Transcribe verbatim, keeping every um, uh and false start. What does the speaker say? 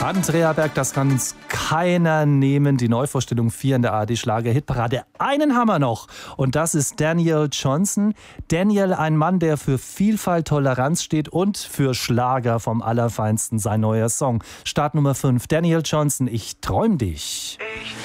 Andrea Berg, das kann uns keiner nehmen. Die Neuvorstellung vier in der A R D-Schlager-Hitparade. Einen haben wir noch und das ist Daniel Johnston. Daniel, ein Mann, der für Vielfalt, Toleranz steht und für Schlager vom Allerfeinsten. Sein neuer Song. Start Nummer fünf. Daniel Johnston, ich träum dich.